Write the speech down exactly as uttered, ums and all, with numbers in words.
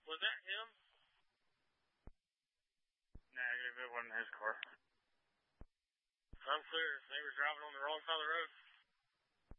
Was that him? Negative, it wasn't his car. I'm clear. They were driving on the wrong side of the road.